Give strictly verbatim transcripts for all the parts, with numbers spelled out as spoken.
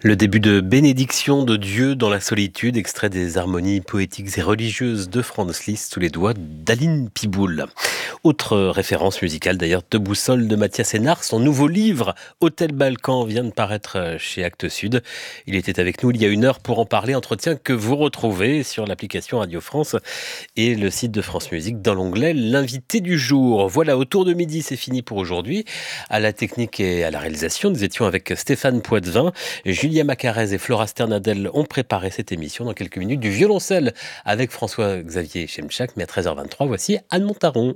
Le début de Bénédiction de Dieu dans la solitude, extrait des harmonies poétiques et religieuses de Franz Liszt sous les doigts d'Aline Piboul. Autre référence musicale d'ailleurs, De Boussole de Mathias Hénard, son nouveau livre Hôtel Balkan vient de paraître chez Actes Sud. Il était avec nous il y a une heure pour en parler, entretien que vous retrouvez sur l'application Radio France et le site de France Musique dans l'onglet L'invité du jour. Voilà, autour de midi, c'est fini pour aujourd'hui. À la technique et à la réalisation, nous étions avec Stéphane Poitvin, Julia Macarez et Flora Sternadel ont préparé cette émission. Dans quelques minutes, du violoncelle avec François-Xavier Chemchak, mais à treize heures vingt-trois, voici Anne Montaron.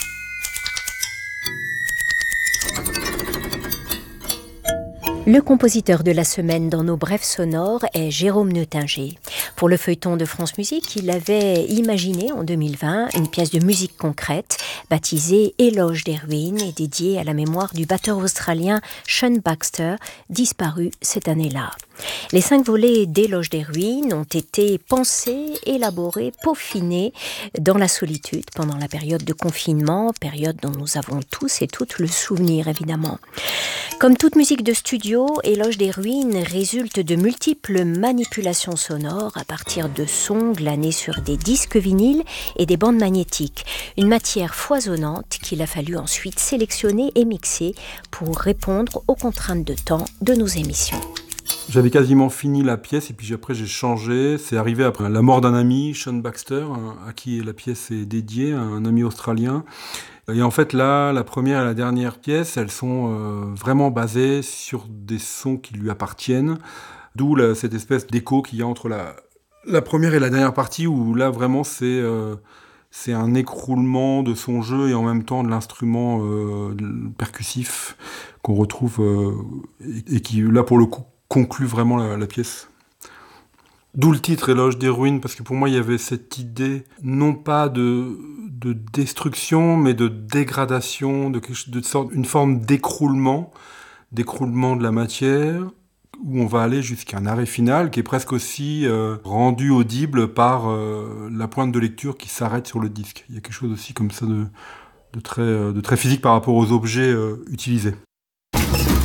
Le compositeur de la semaine dans nos brèves sonores est Jérôme Neutinger. Pour le feuilleton de France Musique, il avait imaginé en deux mille vingt une pièce de musique concrète baptisée Éloge des ruines et dédiée à la mémoire du batteur australien Sean Baxter, disparu cette année-là. Les cinq volets d'Éloge des ruines ont été pensés, élaborés, peaufinés dans la solitude pendant la période de confinement, période dont nous avons tous et toutes le souvenir évidemment. Comme toute musique de studio, Éloge des ruines résulte de multiples manipulations sonores à partir de sons glanés sur des disques vinyles et des bandes magnétiques. Une matière foisonnante qu'il a fallu ensuite sélectionner et mixer pour répondre aux contraintes de temps de nos émissions. J'avais quasiment fini la pièce et puis après j'ai changé. C'est arrivé après la mort d'un ami, Sean Baxter, à qui la pièce est dédiée, un ami australien. Et en fait là, la première et la dernière pièce, elles sont euh, vraiment basées sur des sons qui lui appartiennent. D'où la, cette espèce d'écho qu'il y a entre la, la première et la dernière partie où là vraiment c'est, euh, c'est un écroulement de son jeu et en même temps de l'instrument euh, percussif qu'on retrouve euh, et, et qui là pour le coup conclut vraiment la, la pièce. D'où le titre Éloge des ruines, parce que pour moi il y avait cette idée non pas de, de destruction mais de dégradation, de, de sorte, une forme d'écroulement, d'écroulement de la matière, où on va aller jusqu'à un arrêt final qui est presque aussi euh, rendu audible par euh, la pointe de lecture qui s'arrête sur le disque. Il y a quelque chose aussi comme ça de, de, très, de très physique par rapport aux objets euh, utilisés.